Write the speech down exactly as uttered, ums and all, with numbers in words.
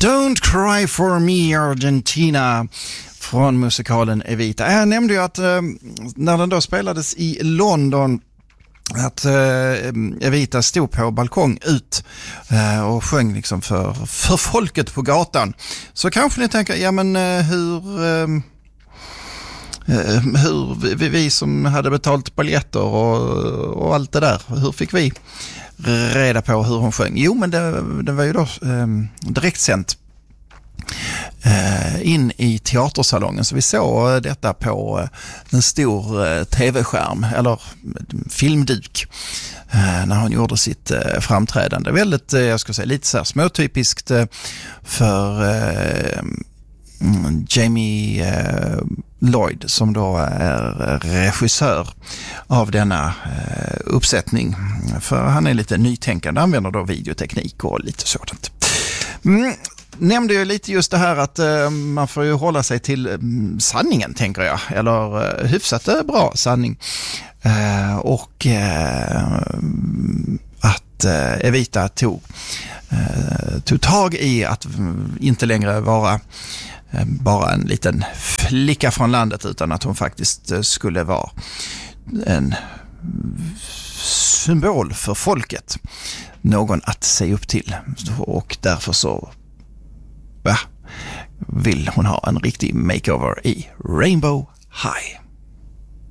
Don't Cry For Me Argentina från musikalen Evita. Jag nämnde ju att eh, när den då spelades i London att eh, Evita stod på balkong ut eh, och sjöng liksom för, för folket på gatan. Så kanske ni tänker, ja men eh, hur... Eh, hur vi, vi som hade betalt biljetter och, och allt det där, hur fick vi reda på hur hon sjöng? Jo, men det, det var ju då eh, direkt sänt eh, in i teatersalongen, så vi såg detta på en stor eh, tv-skärm eller filmduk eh, när hon gjorde sitt eh, framträdande. Väldigt, eh, jag ska säga, lite så här småtypiskt eh, för eh, Jamie eh, Lloyd, som då är regissör av denna eh, uppsättning. För han är lite nytänkande, använder då videoteknik och lite sådant. Mm, nämnde ju lite just det här att eh, man får ju hålla sig till eh, sanningen, tänker jag. Eller eh, hyfsat eh, bra sanning. Eh, och eh, att eh, Evita tog, eh, tog tag i att inte längre vara bara en liten flicka från landet, utan att hon faktiskt skulle vara en symbol för folket, någon att se upp till, och därför så ja, vill hon ha en riktig makeover i Rainbow High.